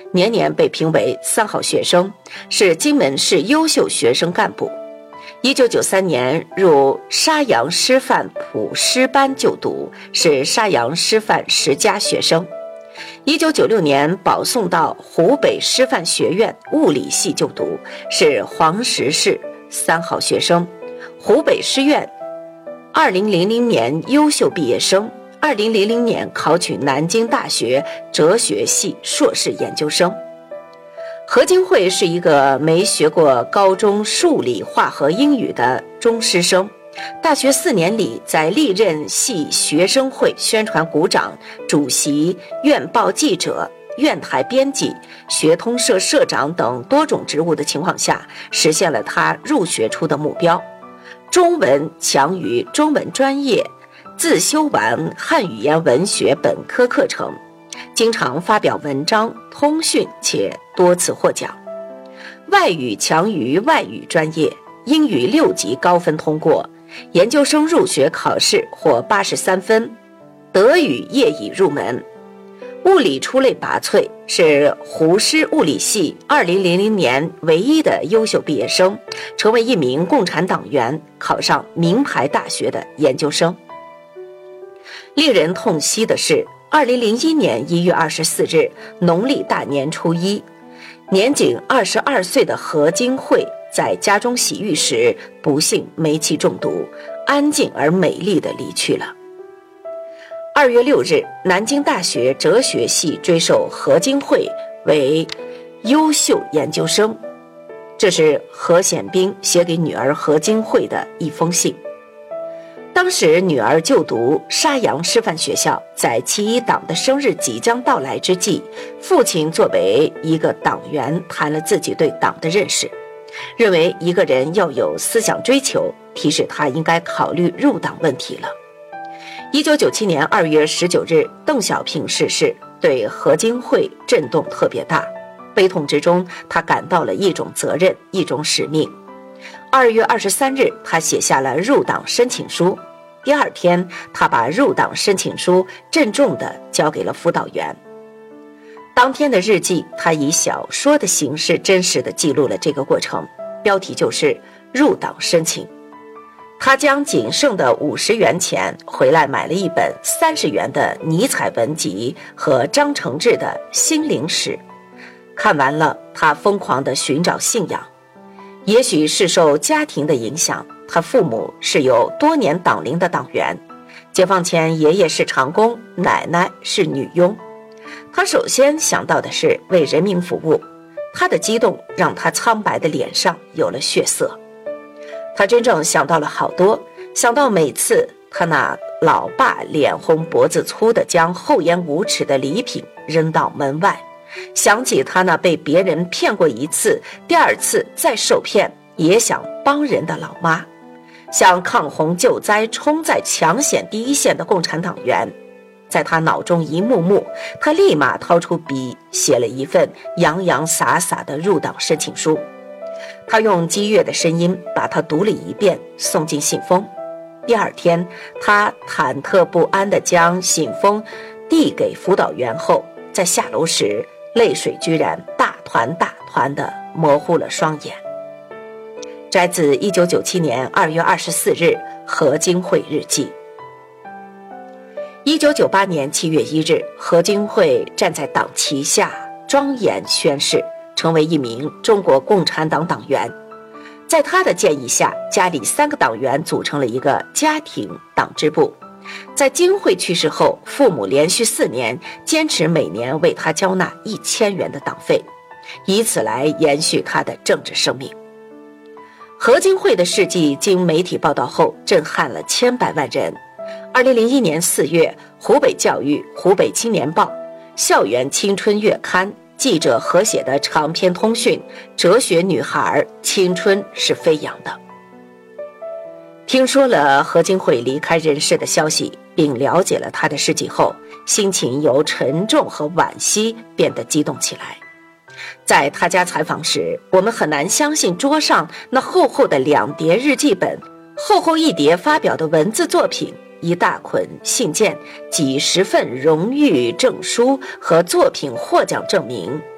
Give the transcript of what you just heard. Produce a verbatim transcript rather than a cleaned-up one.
年年被评为三好学生，是荆门市优秀学生干部。一九九三年入沙洋师范普师班就读，是沙洋师范十佳学生。一九九六年保送到湖北师范学院物理系就读，是黄石市三好学生。湖北师院二零零零年优秀毕业生，二零零零年考取南京大学哲学系硕士研究生。何金慧是一个没学过高中数理化和英语的中师生，大学四年里在历任系学生会宣传股长、主席、院报记者、院台编辑、学通社社长等多种职务的情况下，实现了他入学初的目标。中文强于中文专业，自修完汉语言文学本科课程，经常发表文章、通讯，且多次获奖。外语强于外语专业，英语六级高分通过，研究生入学考试获八十三分，德语业已入门。物理出类拔萃，是湖师物理系二零零零年唯一的优秀毕业生，成为一名共产党员，考上名牌大学的研究生。令人痛惜的是，二零零一年一月二十四日，农历大年初一，年仅二十二岁的何金慧在家中洗浴时，不幸煤气中毒，安静而美丽地离去了。二月六日，南京大学哲学系追授何金慧为优秀研究生。这是何显彬写给女儿何金慧的一封信。当时女儿就读沙洋师范学校，在其一党的生日即将到来之际，父亲作为一个党员谈了自己对党的认识，认为一个人要有思想追求，提示他应该考虑入党问题了。一九九七年二月十九日，邓小平逝世，对何金慧震动特别大，悲痛之中，他感到了一种责任，一种使命。二月二十三日，他写下了入党申请书。第二天，他把入党申请书郑重地交给了辅导员。当天的日记，他以小说的形式真实地记录了这个过程，标题就是入党申请。他将仅剩的五十元钱回来买了一本三十元的尼采文集和张承志的心灵史，看完了，他疯狂地寻找信仰。也许是受家庭的影响，他父母是有多年党龄的党员，解放前爷爷是长工，奶奶是女佣。他首先想到的是为人民服务，他的激动让他苍白的脸上有了血色。他真正想到了好多，想到每次他那老爸脸红脖子粗的将厚颜无耻的礼品扔到门外，想起他那被别人骗过一次，第二次再受骗也想帮人的老妈，像抗洪救灾冲在抢险第一线的共产党员。在他脑中一幕幕，他立马掏出笔写了一份洋洋洒洒的入党申请书。他用激越的声音把它读了一遍，送进信封。第二天，他忐忑不安地将信封递给辅导员后，在下楼时，泪水居然大团大团地模糊了双眼。摘自一九九七年二月二十四日何金慧日记。一九九八年七月一日，何金慧站在党旗下庄严宣誓，成为一名中国共产党党员。在他的建议下，家里三个党员组成了一个家庭党支部。在金慧去世后，父母连续四年坚持每年为他交纳一千元的党费，以此来延续他的政治生命。何金慧的事迹经媒体报道后，震撼了千百万人。二零零一年四月，湖北教育、湖北青年报、校园青春月刊记者合写的长篇通讯《哲学女孩，青春是飞扬的》。听说了何金慧离开人世的消息，并了解了他的事迹后，心情由沉重和惋惜变得激动起来。在他家采访时，我们很难相信桌上那厚厚的两叠日记本，厚厚一叠发表的文字作品，一大捆信件，几十份荣誉证书和作品获奖证明。